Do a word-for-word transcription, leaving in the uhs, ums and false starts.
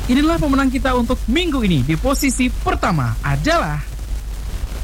Inilah pemenang kita untuk minggu ini. Di posisi pertama adalah